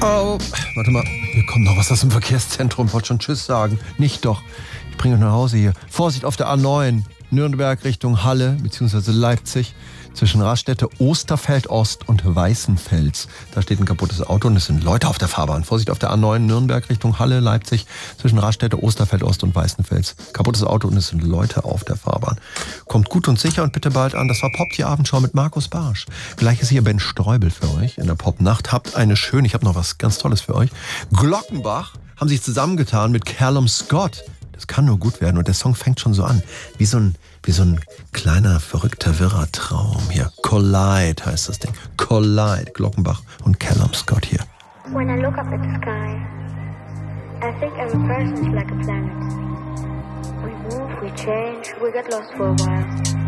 Oh, warte mal. Hier kommt noch was aus dem Verkehrszentrum. Wollte schon Tschüss sagen. Nicht doch. Ich bringe euch nach Hause hier. Vorsicht auf der A9. Nürnberg Richtung Halle bzw. Leipzig. Zwischen Raststätte Osterfeld-Ost und Weißenfels. Da steht ein kaputtes Auto und es sind Leute auf der Fahrbahn. Vorsicht auf der A9 Nürnberg Richtung Halle, Leipzig. Zwischen Raststätte Osterfeld-Ost und Weißenfels. Kaputtes Auto und es sind Leute auf der Fahrbahn. Kommt gut und sicher und bitte bald an. Das war Pop, die Abendschau mit Markus Barsch. Gleich ist hier Ben Streubel für euch in der Popnacht. Habt eine schöne, ich habe noch was ganz Tolles für euch. Glockenbach haben sich zusammengetan mit Callum Scott. Das kann nur gut werden und der Song fängt schon so an. Wie so ein kleiner, verrückter, wirrer Traum hier. Collide heißt das Ding. Collide, Glockenbach und Callum Scott hier. When I look up at the sky, I think every person is like a planet. We move, we change, we get lost for a while.